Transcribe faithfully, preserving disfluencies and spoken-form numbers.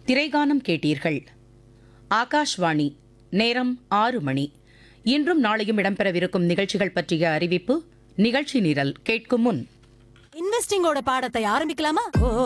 திரைகானம் கேட்டீர்கள். ஆகாஷ்வாணி, நேரம் ஆறு மணி. இன்றும் நாளையும் இடம்பெறவிருக்கும் நிகழ்ச்சிகள் பற்றிய அறிவிப்பு. நிகழ்ச்சி நிரல் கேட்கும் முன் இன்வெஸ்டிங்கோட பாடத்தை ஆரம்பிக்கலாமா? ஓ